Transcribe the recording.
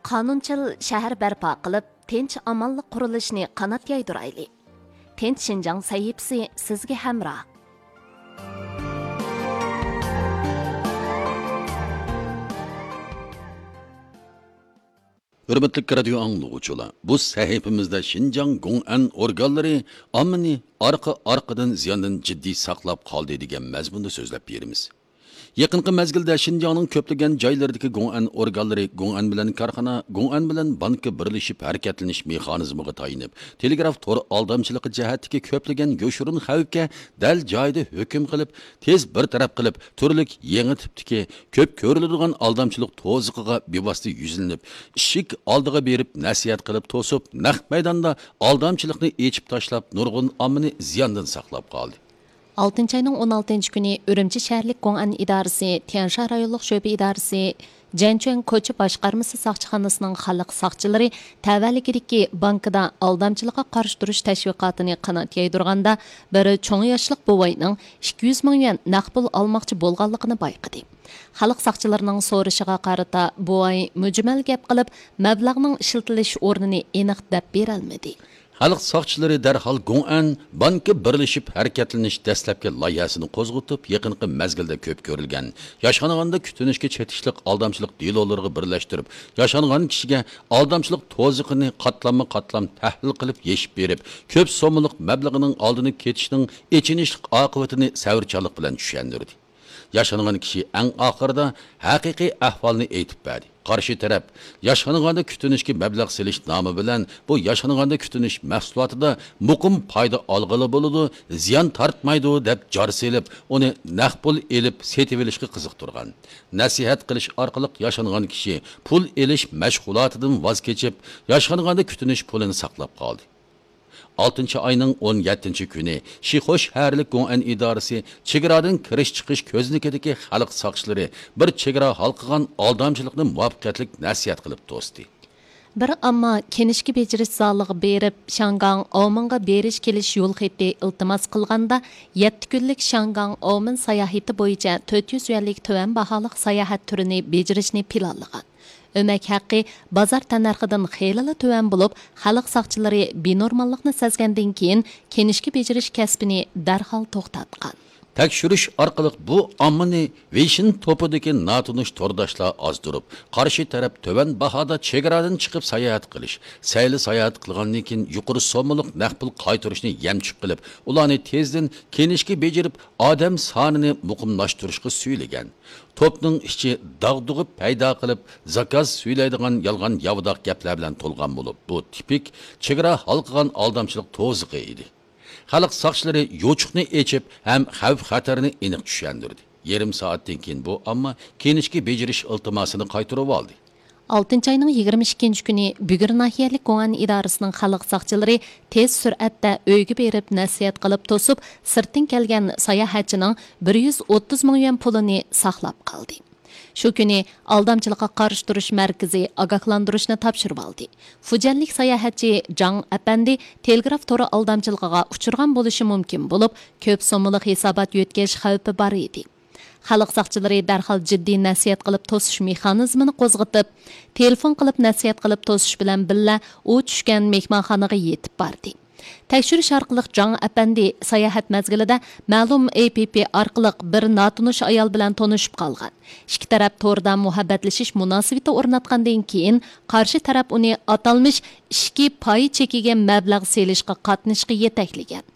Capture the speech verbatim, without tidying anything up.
qonunchil shahar barpo qilib, tinch amonlik qurilishini qanot yaydirayli. Tinch Shinjang sahifasi sizga hamroh. Hürmetli radio anlıqçılar, bu sahifimizde Şinjan Gong'an organları amini arka arkadan ziyandan ciddi saqlab qaldı degan mazmunda so'zlab beramiz. Yaqinqi mezgilda Şinjanning ko'plagan joylaridagi Gong'an organlari Gong'an bilan korxona, Gong'an bilan banki birlashib harakatlanish mexanizmiga tayinib, telegraf tor aldamchiligi jihatdagi ko'plagan yo'shirin xavfga dal joyida hukm qilib, tez bir taraf qilib, turli yangi tipdagi ko'p ko'riladigan aldamchilik to'ziqiga bevosita yuzlanib, ishik oldiga berib nasihat qilib to'sib, naq maydonda aldamchilikni echib tashlab, nurg'un ommani ziyondan saqlab qoldi. oltinchi ayning o'n oltinchi kuni Urumchi shaharlik Gong'an idorasi, Tiansha rayonlik sho'ba idorasi, Janchuan ko'cha boshqarmasi soqchixonasining xalq soqchilari tavalligidagi bankida aldamchilikqa qarshi turish tashviqotini qanot yaydirganda bir cho'ng yoshlik buvayning ikki yuz ming yuan naqd pul olmoqchi bo'lganligini bayqadi. Xalq soqchilarining so'rashiga qarata buvay mujmal gap qilib, mablag'ning ishlatilish o'rnini aniq deb berolmadi. Xalq soqchilari darhol Gong'an banki birlashib harakatlanish dastlabki loyihasini qo'zg'atib, yaqinqi mezgilda ko'p ko'rilgan yashanganda kutinishga chetishlik aldamchilik delolariga birlashtirib, yashangan kishiga aldamchilik to'ziqini qatlama-qatlam tahlil qilib yeshib berib, ko'p so'mlik mablag'ining oldini ketishning echinishlik oqibatini savrchanlik bilan tushundirdi. Yaşanğan kişi en ahırda haqiqiy ahvalni aytib berdi. Qarshi taraf yaşanğanda kütünüşki mablag' selish nomi bilan bu yaşanğanda kütünish mahsulotida muqim foyda olg'ili bo'ladi, ziyon tortmaydi deb jar selib, uni naqd pul elib setib olishga qiziqtirgan. Nasihat qilish orqali yaşanğan kishi pul elish mashg'ulotidan voz kechib, yaşanğanda kütünish pulini saqlab qoldi. oltinchi ayning o'n yettinchi kuni Shixosh shaharlik Gong'an idorasi chegaradan kirish chiqish ko'znikidagi xalq soqchilari bir chegara halqigan aldamchilikni muvaffaqiyatli nasihat qilib to'sdi. Bir ammo kenishki bejirish zaliga berib, Shangang Ominga berish kelish yo'l xati iltimos qilganda yetti kunlik Shangang Omin sayohati bo'yicha to'rt yuz yuanlik tuvan baholiq sayohat turini bejirishni planlagan. Ömek haqqi bozor tanarxidan xeyli tuvan bo'lib, xalq soqchilari benormallikni sezgandan keyin kenishki bejirish kasbini darhol to'xtatgan. Tekshirish orqali bu ommani Veyshin topidagi natunish to'rdoshlar ozdirib, qarshi taraf tuvan bahoda chegaradan chiqib sayohat qilish, sayli sayohat qilgandan keyin yuqori so'mlik naqd pul qaytarishni yamchiq qilib, ularni tezdan kenishga bejirib, odam sonini muqimlashtirishga suylagan. Topning ichi dag'dug'i paydo qilib, zakaz suylaydigan yolg'on yavdoq gaplar bilan to'lgan bo'lib, bu tipik chegara halqigan aldamchilik to'ziqi edi. Xalq soqchilari yo'chiqni echib, ham xavf xatarni aniq tushundirdi. Yarim soatdan keyin bu ammo kenishga bejirish iltimosini qaytarib oldi. oltinchi ayning yigirma ikkinchi kuni Bugir nahiyalik Gong'an idorasining xalq soqchilari tez sur'atda uyga berib nasihat qilib to'sib, sirtdan kelgan sayohatchining bir yuz o'ttiz ming yuan pulini saqlab qoldi. Shu kuni aldamchilikqa qarshi turish markazi ogohlantirishni topshirib oldi. Fujanlik sayohatchi Jang Apandi telegraf tori aldamchiligiga uchirgan bo'lishi mumkin bo'lib, ko'p so'mlik hisobot yetkash xavfi bor edi. Xalq soqchilari darhol jiddiy nasihat qilib to'sish mexanizmini qo'zg'atib, telefon qilib nasihat qilib to'sish bilan billa u tushgan mehmonxonaga yetib bordi. Tekshirish orqali Jang Apandi sayohat mezgilida ma'lum A P P orqali bir natunish ayol bilan tanishib qolgan. Ikki taraf to'rda muhabbatlashish munosabati o'rnatgandan keyin qarshi taraf uni atalmish ishki pay chekiga mablag' selishga qatnashga yetaklagan.